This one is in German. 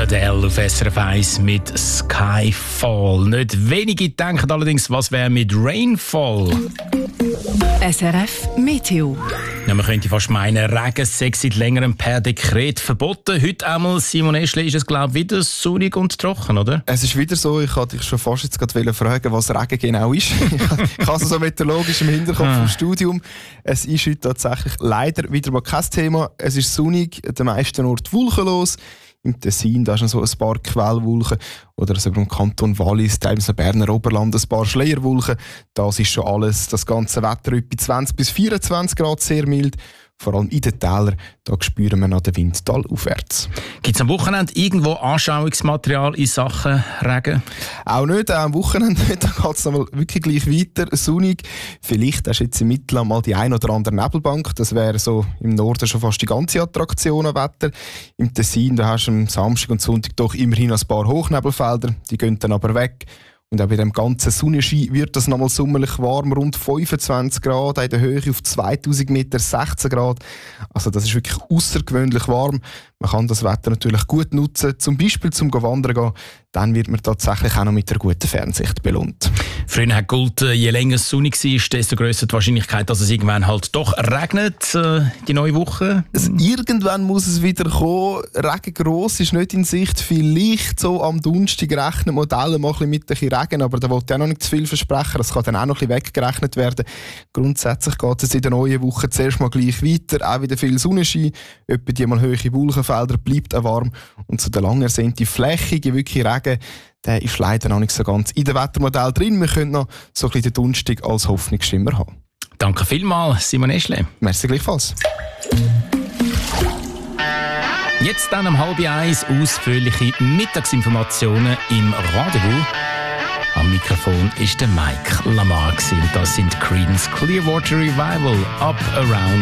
Adele auf SRF 1 mit Skyfall. Nicht wenige denken allerdings, was wäre mit Rainfall? SRF Meteo. Ja, man könnte fast meinen, Regen sei seit längerem per Dekret verboten. Heute einmal, Simon Eschle, ist es, glaube ich, wieder sonnig und trocken, oder? Es ist wieder so, ich wollte dich schon fast jetzt gerade fragen, was Regen genau ist. Ich habe es so meteorologisch im Hinterkopf vom Studium. Es ist heute tatsächlich leider wieder mal kein Thema. Es ist sonnig, an den meisten Orten wolkenlos. Im Tessin, da ist noch so ein paar Quellwolken. Oder sogar im Kanton Wallis, teilweise im Berner Oberland, ein paar Schleierwolken. Das ist schon alles. Das ganze Wetter bei 20 bis 24 Grad, sehr mild. Vor allem in den Tälern, da spüren wir noch den Wind talaufwärts. Gibt es am Wochenende irgendwo Anschauungsmaterial in Sachen Regen? Auch nicht, auch am Wochenende da geht es wirklich gleich weiter, sonnig. Vielleicht hast du jetzt im Mittelland mal die ein oder andere Nebelbank. Das wäre so im Norden schon fast die ganze Attraktion am Wetter. Im Tessin da hast du am Samstag und Sonntag doch immerhin ein paar Hochnebelfelder. Die gehen dann aber weg. Und auch bei dem ganzen Sonnenschein wird es nochmal sommerlich warm, rund 25 Grad, in der Höhe auf 2000 Meter 16 Grad. Also das ist wirklich außergewöhnlich warm. Man kann das Wetter natürlich gut nutzen, zum Beispiel zum Wandern gehen. Dann wird man tatsächlich auch noch mit einer guten Fernsicht belohnt. Früher hat gegolten, je länger es sonnig war, desto grösser die Wahrscheinlichkeit, dass es irgendwann halt doch regnet, die neue Woche. Irgendwann muss es wieder kommen. Regen gross ist nicht in Sicht. Vielleicht so am Donnerstag rechnen Modelle mal ein bisschen mit ein Regen, aber da wollte ich auch noch nicht zu viel versprechen. Das kann dann auch noch ein bisschen weggerechnet werden. Grundsätzlich geht es in der neuen Woche zuerst mal gleich weiter. Auch wieder viel Sonnenschein. Etwa die mal hohe Wolkenfelder bleibt auch warm. Und so der lang ersehnte flächige, wirklich Regen, der ist leider noch nicht so ganz in dem Wettermodell drin. Wir können noch so ein bisschen den Donnerstag als Hoffnungsschimmer haben. Danke vielmals, Simon Eschle. Merci gleichfalls. Jetzt dann um 12:30 ausführliche Mittagsinformationen im Rendezvous. Am Mikrofon ist der Mike Lamar. Das sind Creedence Clearwater Revival, Up Around